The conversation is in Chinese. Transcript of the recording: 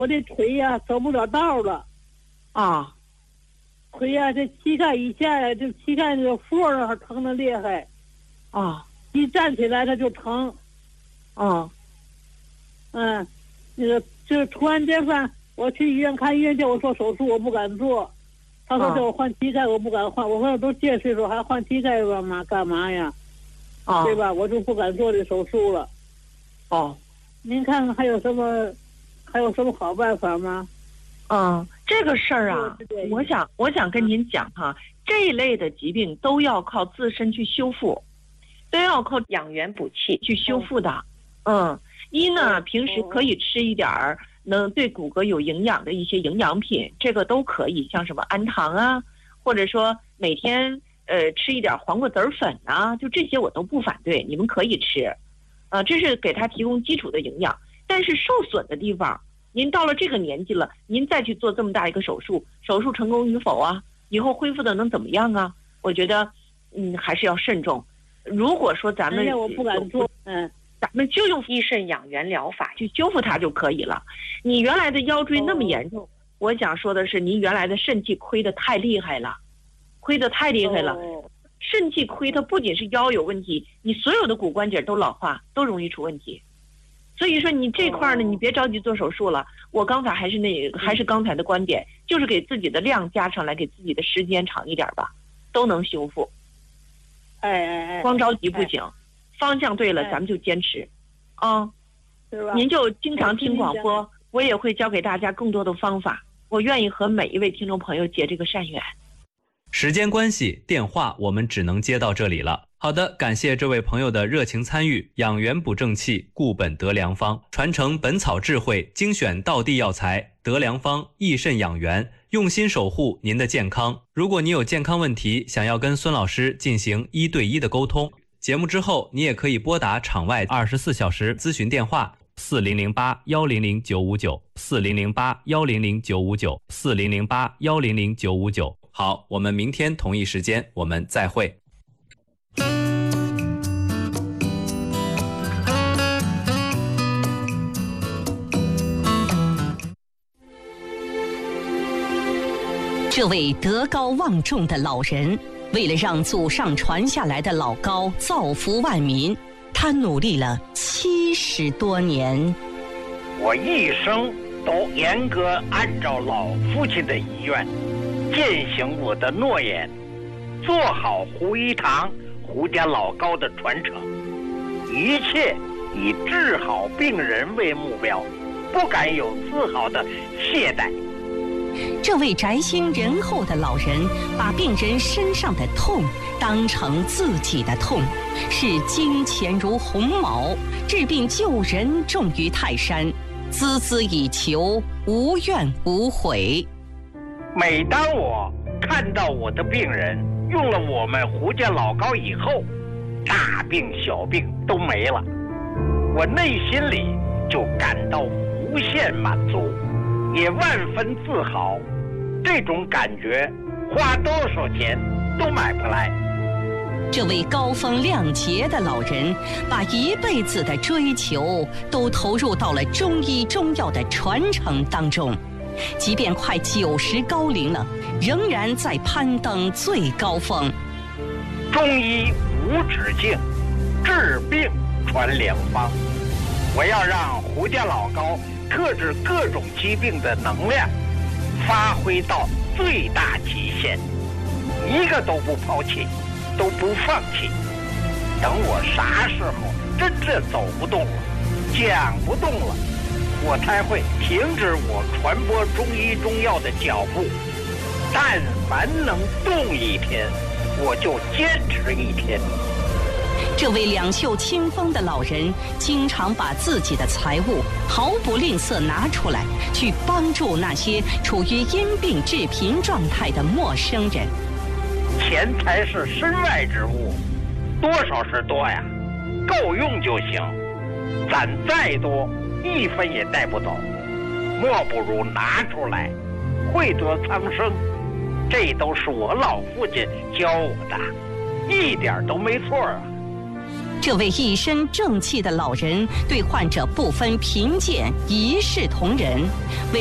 我的腿呀走不了道了。 啊， 腿呀，这膝盖以下呀，这膝盖那个缝儿还疼得厉害。 啊， 一站起来它就疼。那个就突然间我去医院看，医院叫我做手术，我不敢做。他说叫我换膝盖，我不敢换。我说都这岁数还换膝盖干嘛呀？对吧？我就不敢做这手术了。您看看还有什么好办法吗？ 这个事儿啊，我想跟您讲哈，这一类的疾病都要靠自身去修复，都要靠养元补气去修复的。一呢，平时可以吃一点儿能对骨骼有营养的一些营养品，这个都可以，像什么氨糖啊，或者说每天吃一点黄瓜籽粉啊，就这些我都不反对，你们可以吃。这是给他提供基础的营养。但是受损的地方，您到了这个年纪了，您再去做这么大一个手术，手术成功与否啊，以后恢复的能怎么样啊？我觉得还是要慎重。如果说咱们我不敢做， 咱们就用益肾养元疗法去修复它就可以了。你原来的腰椎那么严重，我想说的是您原来的肾气亏得太厉害了，肾气亏它不仅是腰有问题，你所有的骨关节都老化，都容易出问题。所以说你这块呢，你别着急做手术了。我刚才还是刚才的观点，就是给自己的量加上来，给自己的时间长一点吧，都能修复。光着急不行，方向对了咱们就坚持是吧？ 您就经常听广播，我也会教给大家更多的方法，我愿意和每一位听众朋友结这个善缘。 时间关系，电话我们只能接到这里了。好的，感谢这位朋友的热情参与。养元补正气，固本得良方，传承本草智慧，精选道地药材，得良方益肾养元，用心守护您的健康。如果你有健康问题，想要跟孙老师进行1对1的沟通，节目之后你也可以拨打场外24小时咨询电话4008-100-959，4008-100-959，4008-100-959。好，我们明天同一时间我们再会。 这位德高望重的老人，为了让祖上传下来的老高造福万民，他努力了70多年。 我一生都严格按照老父亲的遗愿，践行我的诺言，做好胡一堂胡家老高的传承，一切以治好病人为目标，不敢有丝毫的懈怠。 这位宅心仁厚的老人，把病人身上的痛当成自己的痛，视金钱如鸿毛，治病救人重于泰山，孜孜以求，无怨无悔。 每当我看到我的病人用了我们胡家老高以后，大病小病都没了，我内心里就感到无限满足，也万分自豪。这种感觉花多少钱都买不来。 这位高风亮节的老人，把一辈子的追求都投入到了中医中药的传承当中，即便快90高龄了，仍然在攀登最高峰。 中医无止境，治病传良方。我要让胡家老高克制各种疾病的能量发挥到最大极限，一个都不抛弃，都不放弃。等我啥时候真正走不动了，讲不动了，我才会停止我传播中医中药的脚步。但凡能动一天，我就坚持一天。 这位两袖清风的老人，经常把自己的财物毫不吝啬拿出来，去帮助那些处于因病致贫状态的陌生人。 钱财是身外之物，多少是多呀，够用就行。攒再多，1分也带不走，莫不如拿出来，惠得苍生。这都是我老父亲教我的，一点都没错啊。 这位一身正气的老人对患者不分贫贱，一视同仁。